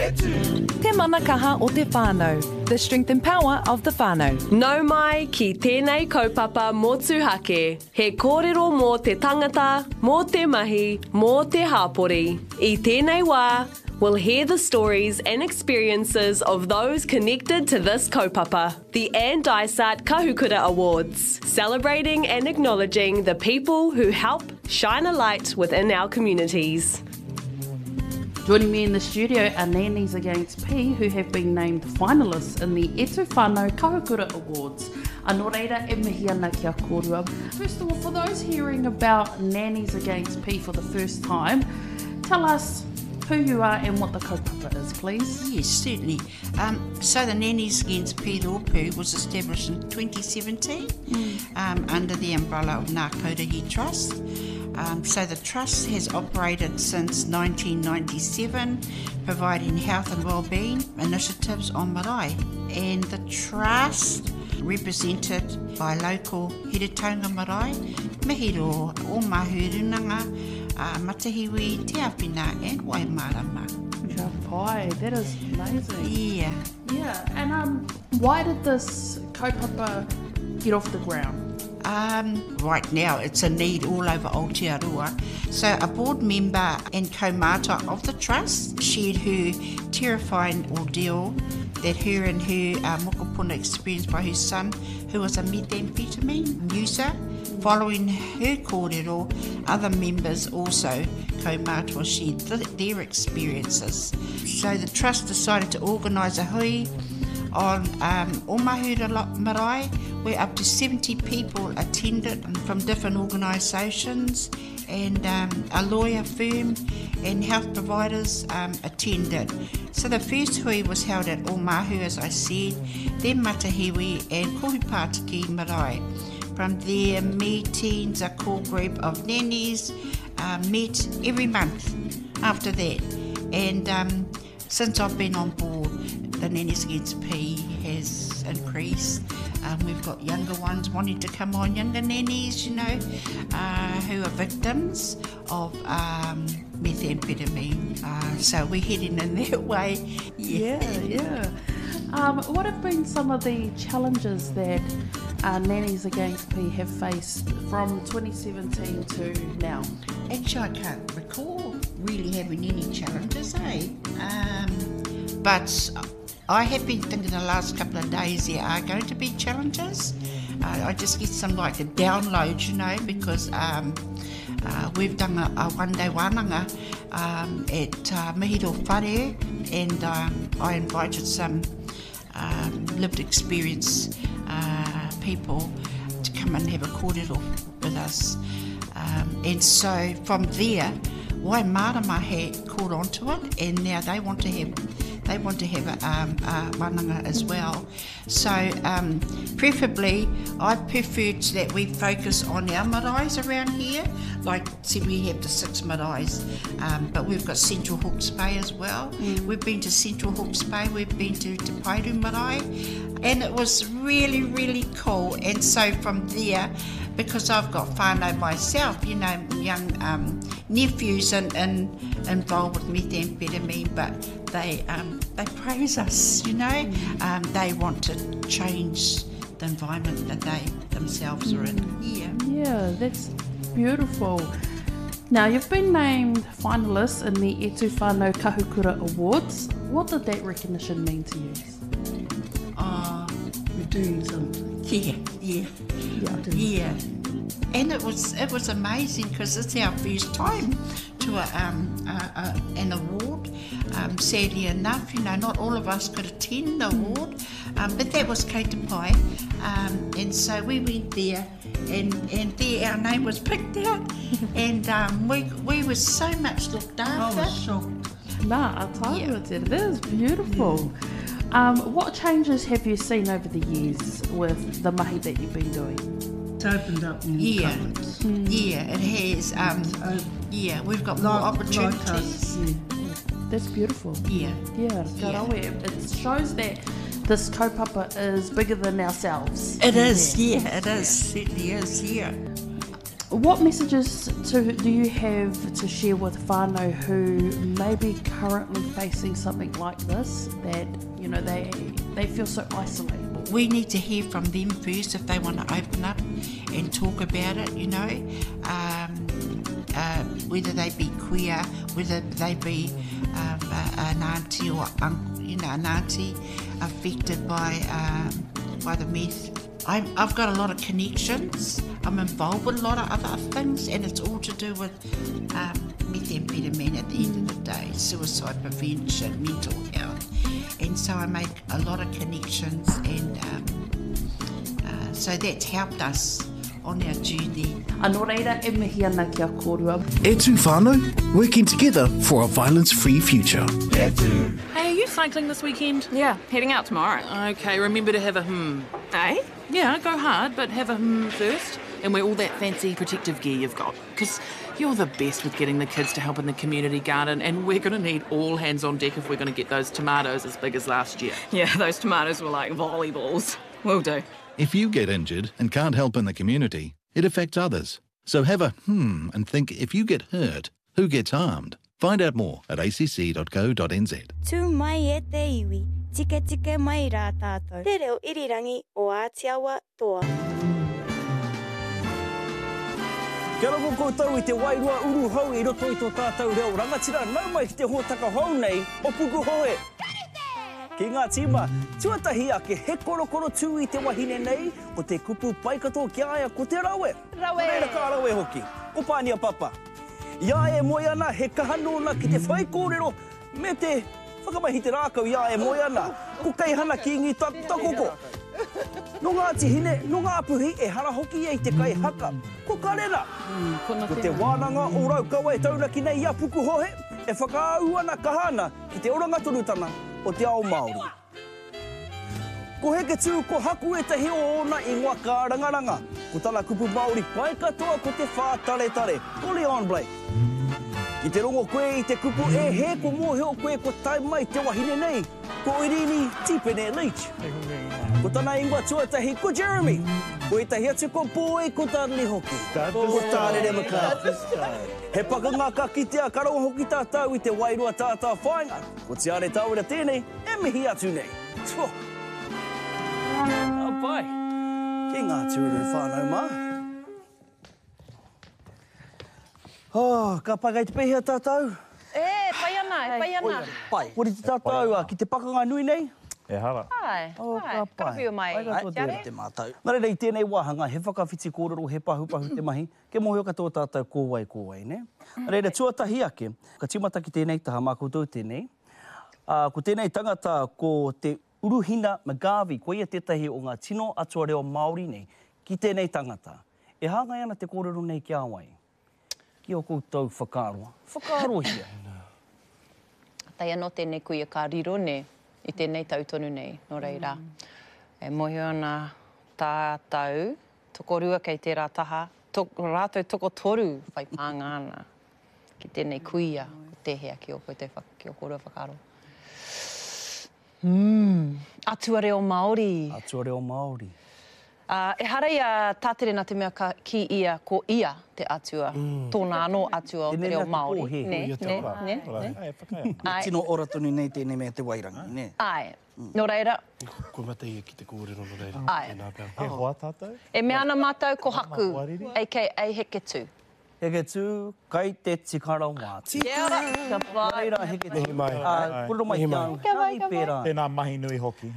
Te manakaha o te whānau, the strength and power of the whānau. Nau mai ki tēnei kaupapa mō Tūhake. He kōrero mō te tangata, mō te mahi, mō te hāpori. I tēnei wā, we'll hear the stories and experiences of those connected to this kaupapa. The Anne Dysart Kahukura Awards, celebrating and acknowledging the people who help shine a light within our communities. Joining me in the studio are Nannies Against P, who have been named finalists in the E Tū Whānau Kahukura Awards. Anō reira, e mihi ana kia kōrua. First of all, for those hearing about Nannies Against P for the first time, tell us who you are and what the kaupapa is, please. Yes, certainly. So the Nannies Against P Rōpū was established in 2017 under the umbrella of Ngā Kauragi Trust. So the Trust has operated since 1997, providing health and wellbeing initiatives on marae. And the Trust, represented by local Heretaunga marae, Mihiro, Omahu Runanga, Matahiwi, Te Awhina and Waimarama. Kia pai, that is amazing. Yeah. Yeah, and why did this kaupapa get off the ground? Right now it's a need all over Aotearoa. So a board member and kaumata of the Trust shared her terrifying ordeal that her and her mokopuna experienced by her son, who was a methamphetamine user. Following her kōrero, other members also kaumata shared their experiences. So the Trust decided to organise a hui on Omahu Marae, where up to 70 people attended from different organisations, and a lawyer firm and health providers attended. So the first hui was held at Omahu, as I said, then Matahiwi and Kohupātiki Marae. From there, meetings, a core group of nannies met every month after that. And since I've been on board, the Nannies Against P has increased. We've got younger ones wanting to come on, younger nannies, you know, who are victims of methamphetamine. So we're heading in that way. Yeah. What have been some of the challenges that Nannies Against P have faced from 2017 to now? Actually, I can't recall really having any challenges, but I have been thinking the last couple of days there are going to be challenges. I just get some like a download, you know, because we've done a one-day wānanga at Mihiro Whare, and I invited some lived experience people to come and have a kōrero with us. And so from there, Waimarama had caught on to it, and now they want to have a wānanga as well. So preferably, I prefer that we focus on our maraes around here. Like, see, we have the 6 maraes, but we've got Central Hawke's Bay as well. We've been to Central Hawke's Bay, we've been to Te Pairu Marae, and it was really, really cool. And so from there, because I've got whānau myself, you know, young nephews and involved with methamphetamine, but they praise us, you know. They want to change the environment that they themselves are in. Yeah, that's beautiful. Now, you've been named finalists in the E Tū Whānau Kahukura Awards. What did that recognition mean to you? We're doing something. Yeah. And it was amazing because it's our first time to an award. Sadly enough, you know, not all of us could attend the award, but that was Kei Te Pai, and so we went there, and there our name was picked out, and we were so much looked after. I was shocked. Nah, I told you it is beautiful. What changes have you seen over the years with the mahi that you've been doing? It's opened up new colours. Yeah, it has. We've got more opportunities. That's beautiful. Yeah. It shows that this kaupapa is bigger than ourselves. It is, it is, certainly is, What messages do you have to share with whānau who may be currently facing something like this, that, you know, they feel so isolated? We need to hear from them first if they want to open up and talk about it, you know, whether they be queer, whether they be an auntie or uncle, you know, an auntie affected by the meth. I've got a lot of connections. I'm involved with a lot of other things, and it's all to do with methamphetamine at the end of the day, suicide prevention, mental health. And so I make a lot of connections, and so that's helped us on our journey. Anō reira, e mihi ana kia kōrua. E tū whānau, working together for a violence-free future. Hey, are you cycling this weekend? Yeah, heading out tomorrow. Okay, remember to have a Eh? Yeah, go hard, but have a first. And wear all that fancy protective gear you've got. Because you're the best with getting the kids to help in the community garden, and we're going to need all hands on deck if we're going to get those tomatoes as big as last year. Yeah, those tomatoes were like volleyballs. Will do. If you get injured and can't help in the community, it affects others. So have a and think, if you get hurt, who gets harmed? Find out more at acc.co.nz. Tū mai e te iwi, tike mai rā tātou. Te reo irirangi o Ātiawa toa. Kia ora koutou I te wairua uru hau I roto I tō tātou reo rangatira nau mai ki te hōtaka hau nei o puku hoe. Ki ngā tīma, tuatahi ake he korokoro tū I te wahine nei o te kupu paikato ki aia ko te rawe. Reira ka rawe hoki, ko pānia papa. Ia e moe ana he kahanona ki te whai kōrero me te whakamahi te rākau ia e moe ana. Ko kaihana ki ngi takoko. No ngā tihine, no ngā puhi e hara hoki e te kai haka. Ko karera. Ko te wānanga o raukawa e tauraki nei ia puku hohe, e whakaau ana kahana ki te oranga torutana o te ao Māori. Ko heke tū ko haku e tahi o ona I ngā ka rangaranga. Ko tana kupu Māori pai katoa ko te whātare. Ko Leon Blake. Ki te rongo koe I te kupu e he ko mōheo koe ko tai mai te wahine nei. Ko Irini Tipene Leach. Ko tana ingoa tuatahi ko Jeremy. Ko I tahi atu ko Pōe ko Tāne hoki. Ko Tāne Maka. He pakanga ka kitea karongo hoki tātau I te wairua tātā whainga. Ko te are tāura tēnei, e mihi atu nei. Tuo. Apai. Ki ngā tūru whānau mā. Oh, ka pakai te pehea tātou? Pai ana. Pai. Kore te tātou ki te pakanga nui nei? E hara. Ai, ka whiu mai. Te mātou. Nā reira I tēnei wāhanga, he whakawhiti kōrero, he pahupahu te mahi, ke mohio katoa tātou kōwai, ne? Nā reira, tuatahi ake, ka timata ki tēnei taha mā koutou tēnei. Ko tēnei tangata ko te Uruhina Magawi, ko ia tētahi o ngā tino atua reo Māori nei, ki tēnei tangata. E hāngai ana te kōrero nei ki awai. Ki o koutou whakaaroa. Whakaaroa hia. Tai anō tēnei kuia ka riro ne, I tēnei tautonu nei, no reira. E mohio ana tātou, toko rua kei tērā taha, rātou toko toru whai pānga ana, ki tēnei kuia, te hea ki o koe te ki o kōrua whakaro. Atua reo Māori. Atua reo Māori. E hara ia tāterena te mea ki ia ko ia te atua. Tōna anō atua o te reo Māori. Ne. Tino ora tonu nei tēnei mea te wairangi, ne? Ai. No reira. Ko matai ki te kōrero no reira. Ai. He hoa tātou? E mea ana mātou ko haku, aka heke tū. Heke tū, kai te tikara wāti. Kia ora. Ka pai. Reira heke tū. Kuro mai kia. Tēnā mahi nui hoki.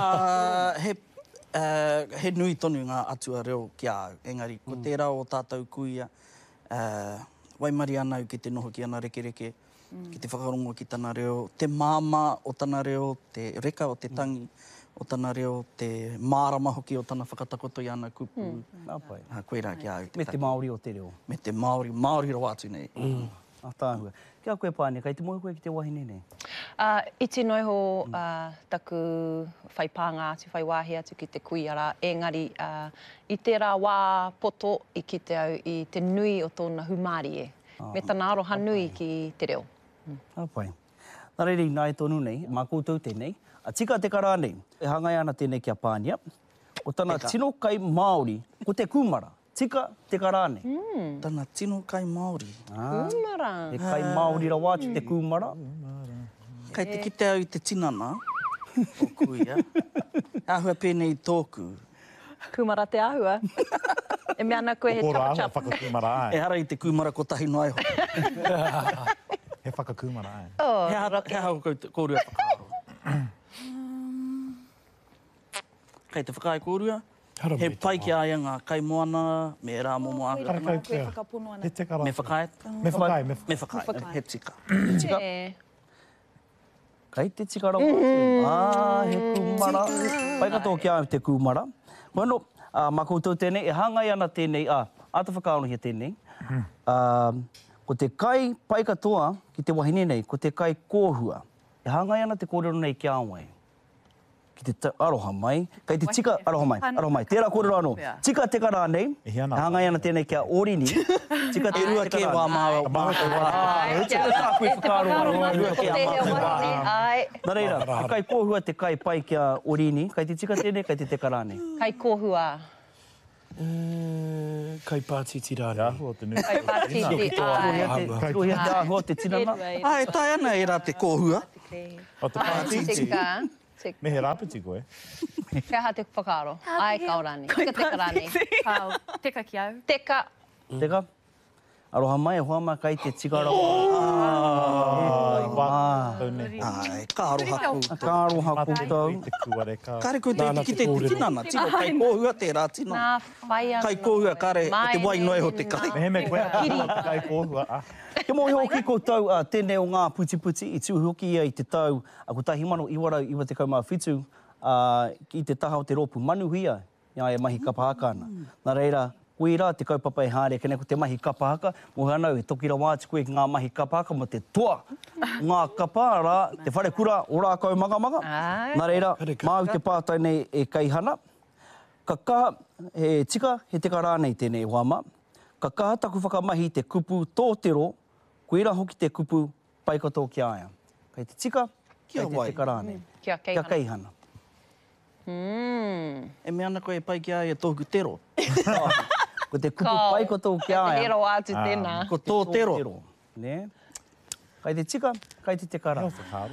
He nui tonu ngā atua reo ki au. Engari, ko tērā o tātou kuia, waimari anau ki te noho ki ana rekereke, ki te whakarongo ki tana reo, te māma o tana reo, te reka o te tangi o tana reo, te mārama hoki o tana whakatakoto I ana kupu. Koe rā ki au. Me te Māori o te reo. Me te Māori, Māori ro atu nei. Tāhua. Kia koe pāne, kai te moe koe ki te wahine nei? I te noiho taku whai pānga atu, whai wāhi atu ki te kuiara, engari I te rā wā poto I ki te au I te nui o tōna humari e. Me tana aroha nui ki te reo. Apai. Nā reirei nā e tonu nei, mā koutou tēnei. A tika te karā nei, e hangai ana tēnei kia pānia. O tana tino kai Māori, ko te kumara. tika te karane. Tana tino kai Māori. Kumara. E kai Māori rawa te kumara. Kai te kite au i te tinana, o kuia. Ahua pēnei tōku. Kumara te ahua. E mea ana koe he chapa-chapa. Whakakumara ai. E hara i te kumara ko tahi noai ho. He whakakumara ai. Oh, he hau kōrua whakaaro. Kei te whakai kōrua. He pai ki aia ngā kai moana, me rā momo anga. Karakai tia. He te kara. Me whakai? Me whakai. Me whakai. He tika. Tika. Kai te tika rawa. He kumara. Pai katoa ki a te kumara. Bueno, mā koutou tēnei, e hangai ana tēnei, ata whakaonohia tēnei. Ko te kai pai katoa ki te wahine nei, ko te kai kōhua. E hangai ana te kōrero nei ki Awai. Ki te aroha mai. Kai te tika, aroha mai. Tērā kōrero anō. Tika te kara nei, e hangai ana tēnei kia Orini. Tika te rua ke wā māua. E tika tā koe whakaaro anō, rua ke a māua. Nā reira, kai kōhua te kai pai kia Orini. Kai te tika tēnei, kai te kara nei. Kai kōhua. Kai pātiti rāre. Kai pātiti, ai. Rohia te ahua te tinana. Ai, tai ana e rā te kōhua. O te pātiti. Me he rāpiti koe. Kia ha te whakaaro. Ai, kaorani. Tika te karani. Teka ki au. Teka. Teka. Aroha mai, hoa mai kai te tika rawa. Ai, kāro haku. Kāro haku tau. Kare koe te ki te tinana. Tino kai kōhua te rā tino. Nā whai anu. Kai kōhua kare, te wai noe ho te kai. Me he me koe kai kōhua. Ke mohi hoki koutou tēnei o ngā puti i tū hoki ia i te tau ko tahi mano iwarau iwa te kaumā whitu i te taha o te rōpu manuhia ia e mahi kapahaka ana. Nā reira, koe rā te kaupapa e hāre kene ko te mahi kapahaka, mohi anau e toki rawa ati koe ngā mahi kapahaka mo te toa. Ngā kapara, te whare kura o rā kau maga. Nā reira, māu te pātai nei e kaihana. Ka kaha, he tika, he te kara nei tēnei wama. Ka kaha taku whakamahi te kupu tōtero, koe rā hoki te kupu pai katoa ki aia. Kai te tika, kai te karane. Kia Kia keihana. E me ana koe pai ki aia tōku tero. Ko te kupu pai katoa ki aia. Te hero atu tēnā. Ko tō tero. Ne? Kai te tika, kai te kara.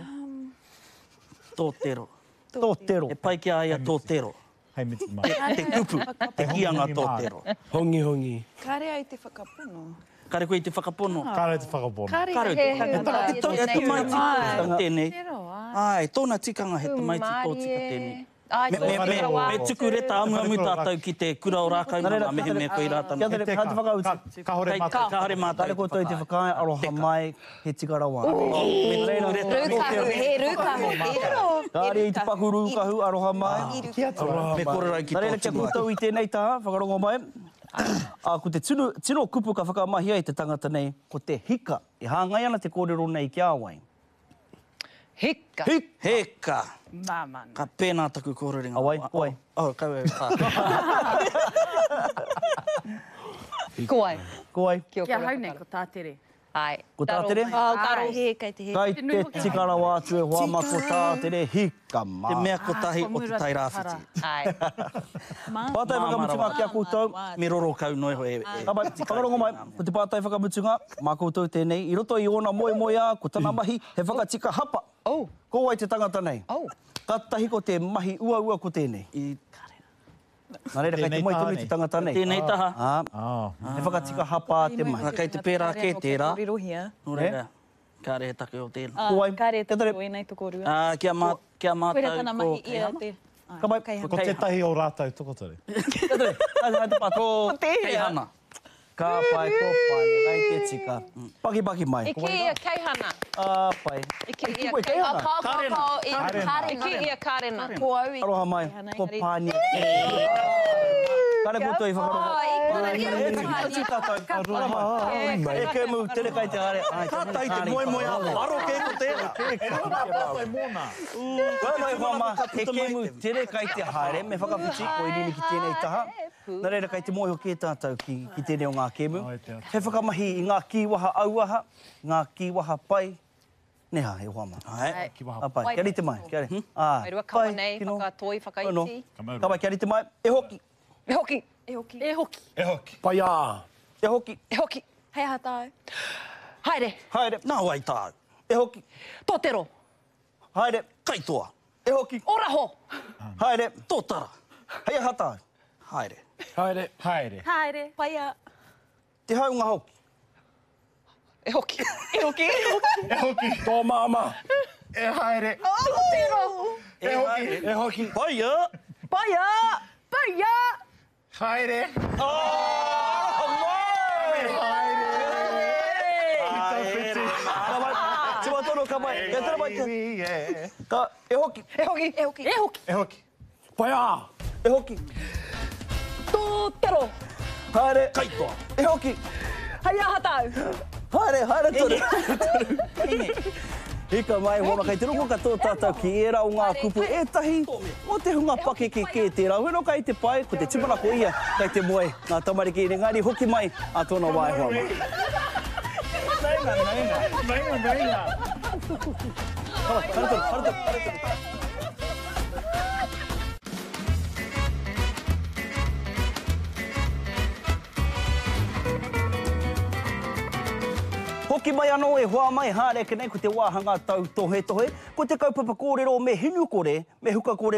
Tō tero. Tō tero. E pai ki aia tō tero. Hei miti mai. Te kupu, te hianga tō tero. Hongi. Kare ai te whakapono. Kare koe te whakapono. Kare te whakapono. Kare he tamaiti tēnei. Ai, tōna tikanga he tamaiti tō tika tēnei. Me tuku reta amu tātou ki te kura o rākau ngā mehe me koe rātana. Kia te whakauti. Kahore mātou. Kahore mātou. Tare koutou i te whakai, aroha mai, he tika rawa. He rūkahu. Kāre i te paku rūkahu, aroha mai. Me kore rai ki Nā reira kia koutou i tēnei taha, whakarongo mai. Ko te tino kupu ka whakamahia i te tangata nei, ko te hika. E hāngai ana te kōrero nei ki Awai. Hika. Heka. Māmana. Ka pēnā taku kōreringa. Awai, oi. Kau e whā. Koai. Kia haunei ko tātere. Ai. Ko tātere? Karo he, kai te he. Kai te tikarawa atu e hoa ma ko tātere hika mā. Te mea ko tahi o te tai rāwhiti. Ai. Pātai whakamutunga kia koutou. Me roro kau noi ho e. Abai, whakarongo mai, ko te pātai whakamutunga, mā koutou tēnei. I roto i ona moe a, ko tana mahi, he whakatika hapa. Ko ai te tangata nei. Ka tahi ko te mahi ua ko tēnei. Nā reira, kai te moi tonu te tangata nei. Tēnei taha. He whakatika hapa te mai. Kai te pērā ke tērā. Kōrero hia. Nō reira. Kāre he take o tēnā. Kāre te tō e nei tō kōrua. Kia mātau Koe tana mahi ia te. Ko te tahi o rātau tokotore. Tētere, kai te pato. Keihana. Ka pai, ko pai, kai te tika. Paki mai. E ki ia keihana. Pai. E ki ia keihana. E ki ia karena. Ko au i. Aroha mai, ko pāni. Kare koutou i whakarongo. E ke mu, tere kai te hare. Ka tai te moe a waro ke ko tērā. Koe mai whama, he ke mu, tere kai te hare. Me whakawhiti, ko i rini ki tēnei taha. Nā reira kai te moe ho ke tātou ki tēnei o ngā kēmu. He whakamahi i ngā kiwaha auaha, ngā kiwaha pai. Neha, he whama. Pai, kia rite mai. Wairua kawa nei, whakatoi, whakaiti. Ka pai, kia rite mai. E hoki. E hoki. E hoki. E hoki. E hoki. Paia. E hoki. E hoki. Hei aha tāu. Haere. Haere. Nā wai tāu. E hoki. Tōtero. Haere. Kaitoa. E hoki. Oraho. Haere. Tōtara. Hei aha tāu. Haere. Haere. Haere. Haere. Paia. Te haunga hoki. E hoki. E hoki. E hoki. E hoki. Tō mama. E haere. Tōtero. E hoki. E hoki. Paia. Paia. Paia. Haere. Tōtoro ka mai. E tera mai. Ka e hoki. E hoki. E hoki. E hoki. E hoki. Paia. E hoki. Tōtero. Haere. Kaitoa. E hoki. Hei aha tāu. Haere, haere tōre. Hika mai, hoa kai te roko katoa tātou ki e rau ngā kupu etahi o te hunga pake ke te rauhero kai te pai, ko te tiparako ia kai te moe. Ngā tamariki engari hoki mai a tōna wai hoa mai. Nainga. Haratoro. Hoki mai anō e hoa mai hāreke nei ko te wāhanga tau tohe, ko te kaupapa kōrero me hinu kore, me huka kore